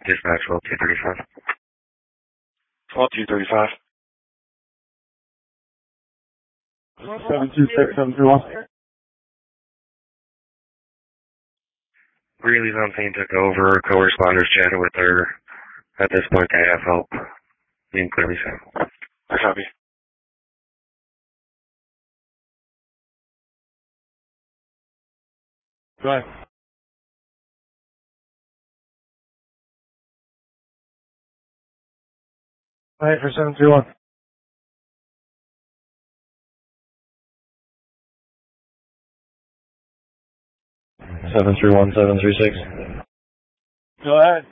Dispatch 12235. 12235. 726-731. Greeley Mountain took over. Co-responders chatted with her. At this point, they have help being clearly sent. I copy. Go ahead. All right, for 731. Seven three one 736. Go ahead.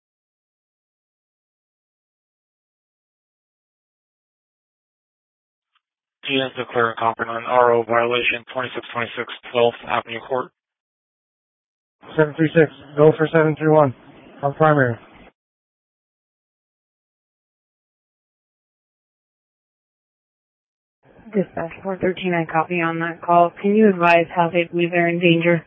GS declare incompetent on RO violation 2626 12th Avenue Court. 736. Go for 731. On primary. Dispatch 413, I copy on that call. Can you advise how they believe they're in danger?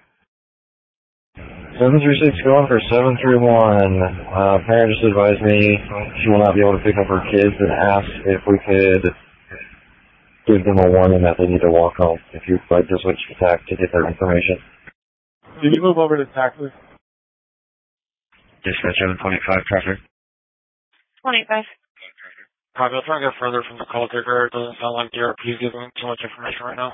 736 going for 731. Parent just advised me she will not be able to pick up her kids and asked if we could give them a warning that they need to walk home. If you'd like to switch to TAC to get their information. Can you move over to TAC, please? Dispatch 725 traffic. 25. Copy. I'll try to get further from the call taker. It doesn't sound like DRP is giving too much information right now.